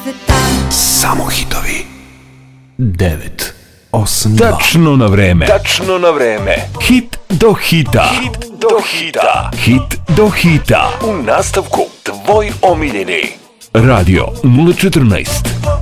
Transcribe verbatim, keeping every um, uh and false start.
Samo hitovi. devet osam dva. Tačno na vreme. Tačno na vreme. Hit do hita. Hit do hita. Hit do hita. U nastavku tvoj omiljeni Radio nula četrnaest.